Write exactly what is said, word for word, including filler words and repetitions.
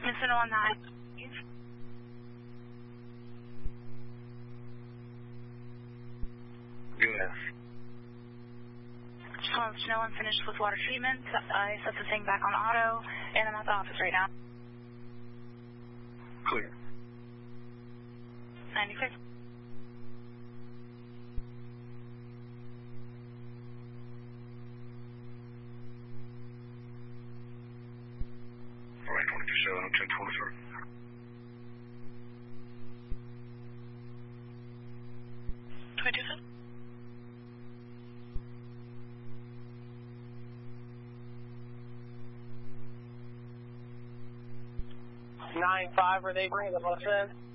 Mister one nine. Yes. Just calling to know I'm finished with water treatment. I set the thing back on auto, and I'm at the office right now. Clear. ninety-six. All right, twenty-two seven, I'm ten twenty-three. twenty-two seven? nine five, are they bringing the bus in?